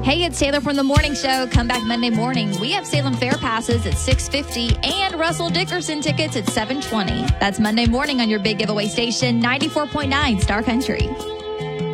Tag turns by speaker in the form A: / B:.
A: Hey, it's Taylor from The Morning Show. Come back Monday morning. We have Salem Fair passes at 6:50 and Russell Dickerson tickets at 7:20. That's Monday morning on your big giveaway station, 94.9 Star Country.